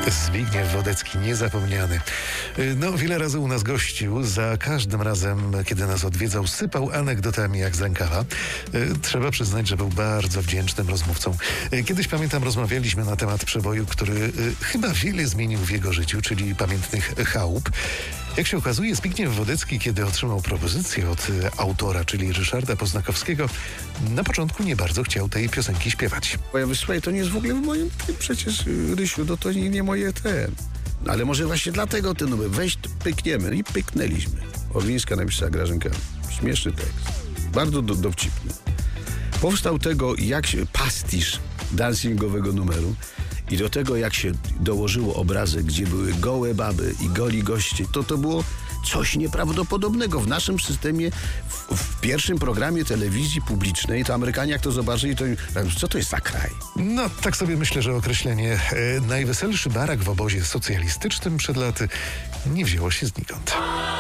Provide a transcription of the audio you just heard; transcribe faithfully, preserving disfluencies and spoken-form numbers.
Zbigniew Wodecki, niezapomniany. No, wiele razy u nas gościł. Za każdym razem, kiedy nas odwiedzał, sypał anegdotami jak z rękawa. Trzeba przyznać, że był bardzo wdzięcznym rozmówcą. Kiedyś, pamiętam, rozmawialiśmy na temat przeboju, który chyba wiele zmienił w jego życiu, czyli pamiętnych chałup. Jak się okazuje, Zbigniew Wodecki, kiedy otrzymał propozycję od autora, czyli Ryszarda Poznakowskiego, na początku nie bardzo chciał tej piosenki śpiewać. Bo ja wysłuchaj, to nie jest w ogóle w moim przecież, Rysiu, no to nie, nie moje ten. Ale może właśnie dlatego ten numer, weź pykniemy. I pyknęliśmy. Orlińska napisała Grażynka. Śmieszny tekst. Bardzo do, dowcipny. Powstał tego, jak się, pastisz dancingowego numeru. I do tego, jak się dołożyło obrazy, gdzie były gołe baby i goli goście, to to było coś nieprawdopodobnego. W naszym systemie, w, w pierwszym programie telewizji publicznej, to Amerykanie jak to zobaczyli, to co to jest za kraj? No, tak sobie myślę, że określenie e, najweselszy barak w obozie socjalistycznym przed laty nie wzięło się znikąd.